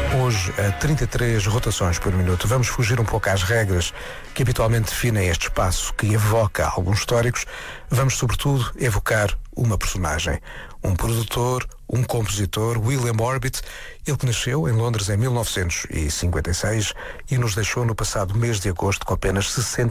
Hoje, a 33 rotações por minuto. Vamos fugir um pouco às regras que habitualmente definem este espaço, que evoca alguns históricos. Vamos, sobretudo, evocar uma personagem. Um produtor, um compositor, William Orbit. Ele que nasceu em Londres em 1956 e nos deixou no passado mês de agosto com apenas 60